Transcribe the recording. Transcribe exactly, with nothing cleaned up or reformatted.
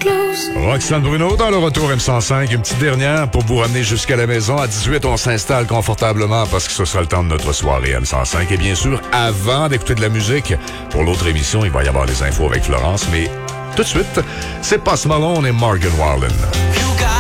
Roxane Bruno dans le retour M cent cinq. Une petite dernière pour vous ramener jusqu'à la maison. À dix-huit, on s'installe confortablement parce que ce sera le temps de notre soirée M cent cinq. Et bien sûr, avant d'écouter de la musique, pour l'autre émission, il va y avoir les infos avec Florence. Mais tout de suite, c'est Post Malone et Morgan Wallen.